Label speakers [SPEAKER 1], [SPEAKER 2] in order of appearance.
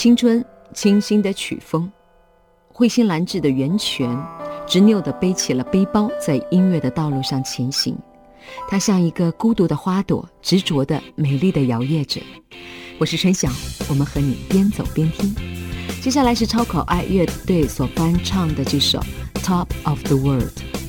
[SPEAKER 1] 青春清新的曲风，慧心兰志的源泉，执拗地背起了背包，在音乐的道路上前行。它像一个孤独的花朵，执着地美丽地摇曳着。我是春晓，我们和你边走边听。接下来是超可爱乐队所翻唱的这首 Top of the World。